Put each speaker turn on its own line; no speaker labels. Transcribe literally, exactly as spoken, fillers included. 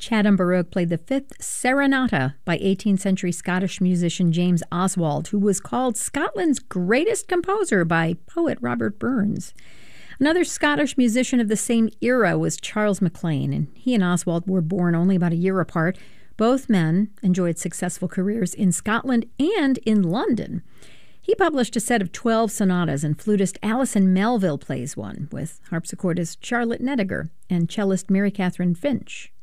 Chatham Baroque played the fifth Serenata by eighteenth century Scottish musician James Oswald, who was called Scotland's greatest composer by poet Robert Burns. Another Scottish musician of the same era was Charles MacLean, and he and Oswald were born only about a year apart. Both men enjoyed successful careers in Scotland and in London. He published a set of twelve sonatas, and flutist Alison Melville plays one, with harpsichordist Charlotte Nediger and cellist Mary Catherine Finch.